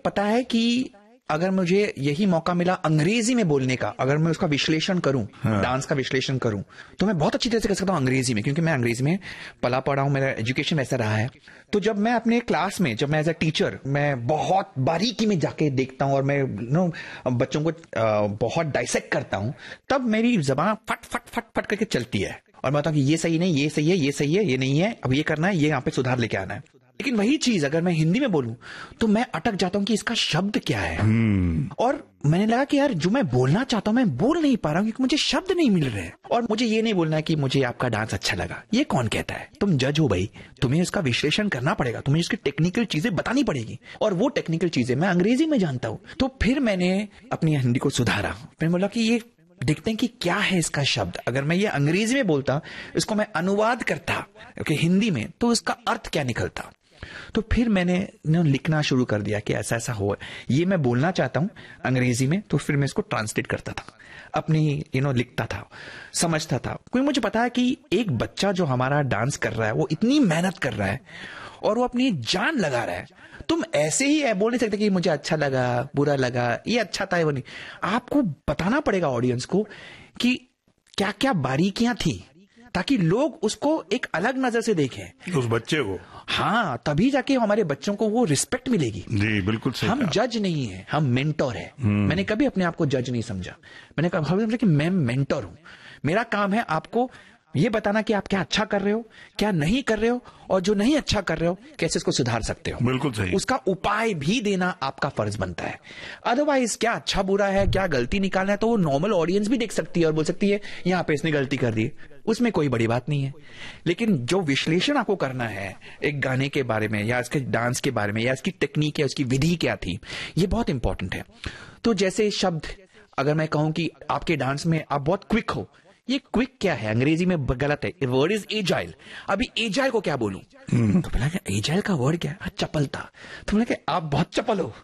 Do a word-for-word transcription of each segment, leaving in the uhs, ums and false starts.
पता है कि अगर मुझे यही मौका मिला अंग्रेजी में बोलने का, अगर मैं उसका विश्लेषण करूं, हाँ। डांस का विश्लेषण करूं, तो मैं बहुत अच्छी तरह से कर सकता हूं अंग्रेजी में, क्योंकि मैं अंग्रेजी में पला पड़ा हूं, मेरा एजुकेशन वैसा रहा है। तो जब मैं अपने क्लास में, जब मैं एज अ टीचर, मैं बहुत बारीकी में जाके देखता हूं और मैं नो बच्चों को बहुत डाइसेक्ट करता हूं, तब मेरी जबान फट फट फट फट करके चलती है और मैं बताऊं कि ये सही नहीं, ये सही है, ये सही है, ये नहीं है, अब ये करना है, ये यहाँ पे सुधार लेके आना है। लेकिन वही चीज अगर मैं हिंदी में बोलूं तो मैं अटक जाता हूं कि इसका शब्द क्या है। hmm. और मैंने लगा कि यार जो मैं बोलना चाहता हूं मैं बोल नहीं पा रहा हूं क्योंकि मुझे शब्द नहीं मिल रहे हैं। और मुझे ये नहीं बोलना है कि मुझे आपका डांस अच्छा लगा, ये कौन कहता है? तुम जज हो भाई, तुम्हें इसका विश्लेषण करना पड़ेगा, तुम्हें इसकी टेक्निकल चीजें बतानी पड़ेगी, और वो टेक्निकल चीजें मैं अंग्रेजी में जानता हूं। तो फिर मैंने अपनी हिंदी को सुधारा, मैंने बोला कि ये देखते हैं कि क्या है इसका शब्द। अगर मैं ये अंग्रेजी में बोलता, इसको मैं अनुवाद करता okay, हिंदी में, तो इसका अर्थ क्या निकलता। तो फिर मैंने लिखना शुरू कर दिया कि ऐसा ऐसा हो, ये मैं बोलना चाहता हूं अंग्रेजी में, तो फिर मैं इसको ट्रांसलेट करता था, अपनी यू नो लिखता था, समझता था। क्योंकि मुझे पता है कि एक बच्चा जो हमारा डांस कर रहा है वो इतनी मेहनत कर रहा है और वो अपनी जान लगा रहा है। तुम ऐसे ही बोल नहीं सकते कि मुझे अच्छा लगा, बुरा लगा, ये अच्छा था, वो नहीं। आपको बताना पड़ेगा ऑडियंस को कि क्या क्या बारीकियां थी, ताकि लोग उसको एक अलग नजर से देखें, उस बच्चे को। हाँ, तभी जाके हमारे बच्चों को वो रिस्पेक्ट मिलेगी। जी बिल्कुल सही। हम जज नहीं है, हम मेंटोर है। मैंने कभी अपने आप को जज नहीं समझा, मैंने कहा समझा कि मैं मेंटोर हूं। मेरा काम है आपको ये बताना कि आप क्या अच्छा कर रहे हो, क्या नहीं कर रहे हो, और जो नहीं अच्छा कर रहे हो कैसे इसको सुधार सकते हो। बिल्कुल सही। उसका उपाय भी देना आपका फर्ज बनता है। अदरवाइज क्या अच्छा बुरा है, क्या गलती निकालना है, तो वो नॉर्मल ऑडियंस भी देख सकती है और बोल सकती है यहां पे इसने गलती कर दी, उसमें कोई बड़ी बात नहीं है। लेकिन जो विश्लेषण आपको करना है एक गाने के बारे में या इसके डांस के बारे में या इसकी टेक्निक है, उसकी विधि क्या थी, ये बहुत इंपॉर्टेंट है। तो जैसे शब्द, अगर मैं कहूं कि आपके डांस में आप बहुत क्विक हो, ये क्विक क्या है? अंग्रेजी में गलत है, वर्ड इज एजाइल। अभी एजाइल को क्या बोलूं? hmm. तो बोला एजाइल का वर्ड क्या है? चपलता। तो बोला कि आप बहुत चपल हो।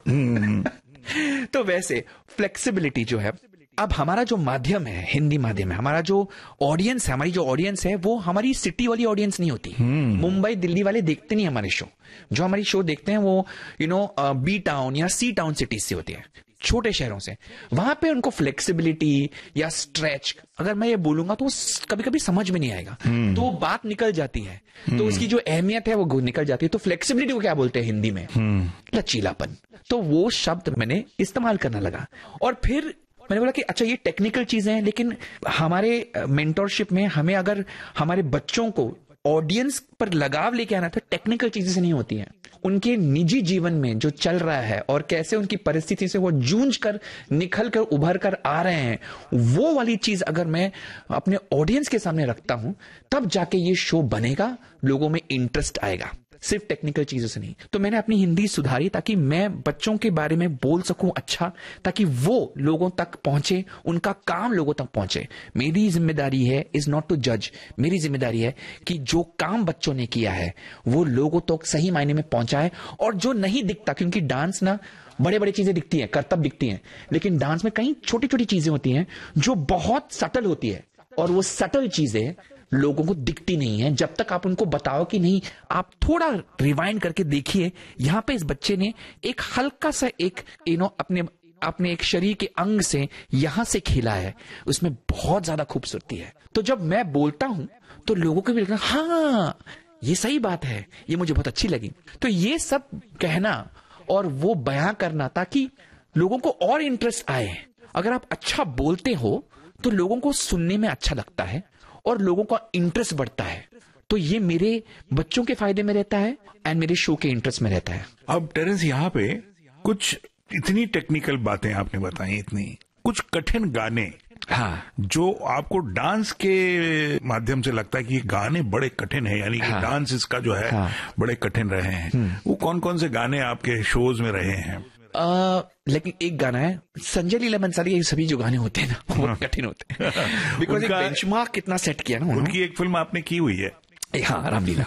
hmm. तो वैसे फ्लेक्सिबिलिटी जो है, अब हमारा जो माध्यम है, हिंदी माध्यम है, हमारा जो ऑडियंस है, हमारी जो ऑडियंस है वो हमारी सिटी वाली ऑडियंस नहीं होती। hmm. मुंबई दिल्ली वाले देखते नहीं हमारे शो। जो हमारी शो देखते हैं वो यू नो बी टाउन या सी टाउन सिटीज से होती है, छोटे शहरों से। वहां पे उनको फ्लेक्सिबिलिटी या स्ट्रेच, अगर मैं ये बोलूंगा तो कभी कभी समझ में नहीं आएगा। hmm. तो बात निकल जाती है, hmm. तो उसकी जो अहमियत है वो निकल जाती है। तो फ्लेक्सिबिलिटी को क्या बोलते हैं हिंदी में? hmm. लचीलापन। तो वो शब्द मैंने इस्तेमाल करना लगा। और फिर मैंने बोला कि अच्छा ये टेक्निकल चीजें हैं, लेकिन हमारे मेंटोरशिप में हमें अगर हमारे बच्चों को ऑडियंस पर लगाव लेके आना, तो टेक्निकल चीजें से नहीं होती हैं। उनके निजी जीवन में जो चल रहा है और कैसे उनकी परिस्थिति से वो जूझ कर निकल कर उभर कर आ रहे हैं, वो वाली चीज अगर मैं अपने ऑडियंस के सामने रखता हूं, तब जाके ये शो बनेगा, लोगों में इंटरेस्ट आएगा, सिर्फ टेक्निकल चीजों से नहीं। तो मैंने अपनी हिंदी सुधारी ताकि मैं बच्चों के बारे में बोल सकूं अच्छा, ताकि वो लोगों तक पहुंचे, उनका काम लोगों तक पहुंचे। मेरी जिम्मेदारी है इज नॉट टू जज, मेरी जिम्मेदारी है कि जो काम बच्चों ने किया है वो लोगों तक सही मायने में पहुंचाए। और जो नहीं दिखता, क्योंकि डांस ना बड़े बड़े चीजें दिखती हैं, करतब दिखती हैं, लेकिन डांस में कई छोटी छोटी चीजें होती हैं जो बहुत सटल होती है, और वो सटल चीजें लोगों को दिखती नहीं है जब तक आप उनको बताओ कि नहीं, आप थोड़ा रिवाइंड करके देखिए, यहां पे इस बच्चे ने एक हल्का सा एक यू नो अपने अपने एक शरीर के अंग से यहां से खेला है, उसमें बहुत ज्यादा खूबसूरती है। तो जब मैं बोलता हूं तो लोगों को भी लगता है हाँ ये सही बात है, ये मुझे बहुत अच्छी लगी। तो ये सब कहना और वो बयां करना ताकि लोगों को और इंटरेस्ट आए। अगर आप अच्छा बोलते हो तो लोगों को सुनने में अच्छा लगता है और लोगों का इंटरेस्ट बढ़ता है। तो ये मेरे बच्चों के फायदे में रहता है एंड मेरे शो के इंटरेस्ट में रहता है। अब टेरेंस, यहाँ पे कुछ इतनी टेक्निकल बातें आपने बताई, इतनी कुछ कठिन गाने, हाँ, जो आपको डांस के माध्यम से लगता है कि ये गाने बड़े कठिन है, यानी कि हाँ, डांस इसका जो है हाँ, बड़े कठिन रहे हैं, वो कौन कौन से गाने आपके शोज में रहे हैं? आ, लेकिन एक गाना है संजय लीला बंसाली, ये सभी जो गाने होते हैं ना वो कठिन होते हैं, बिकॉज एक बेंचमार्क कितना सेट किया ना। उनकी एक फिल्म आपने की हुई है, हाँ, रामलीला।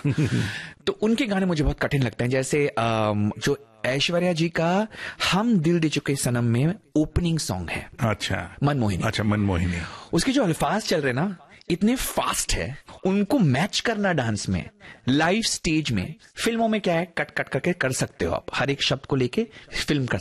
तो उनके गाने मुझे बहुत कठिन लगते हैं। जैसे जो ऐश्वर्या जी का हम दिल दे चुके सनम में ओपनिंग सॉन्ग है, अच्छा, मनमोहिनी। अच्छा, मनमोहिनी। उसके जो अल्फाज चल रहे ना इतने फास्ट है, उनको मैच करना डांस में, लाइव स्टेज में, फिल्मों में क्या है कट कट करके कर सकते हो आप, हर एक शब्द को लेके फिल्म कर